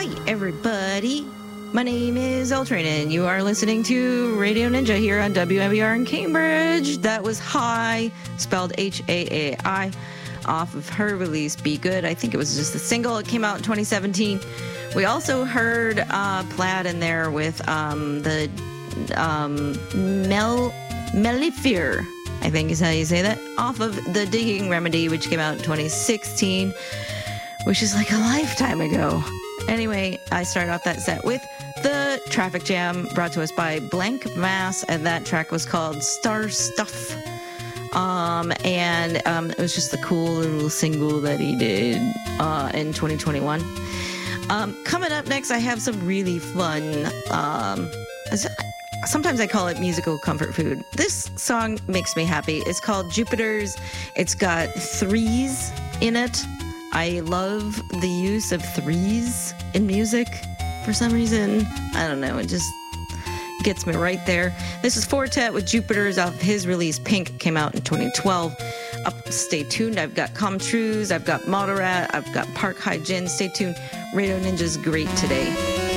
Hi, everybody. My name is Eltrin, and you are listening to Radio Ninja here on WMBR in Cambridge. That was High, spelled H-A-A-I, off of her release, Be Good. I think it was just a single. It came out in 2017. We also heard Plaid in there with the Mellifere, I think is how you say that, off of The Digging Remedy, which came out in 2016, which is like a lifetime ago. Anyway, I started off that set with the Traffic Jam, brought to us by Blank Mass, and that track was called Star Stuff. It was just the cool little single that he did in 2021. Coming up next, I have some really fun, sometimes I call it musical comfort food. This song makes me happy. It's called Jupiter's. It's got threes in it. I love the use of threes in music for some reason. I don't know. It just gets me right there. This is Fortet with Jupiter's off his release Pink. Came out in 2012. Stay tuned. I've got Com Trues. I've got Moderat. I've got Park High Gin. Stay tuned. Radio Ninja's great today.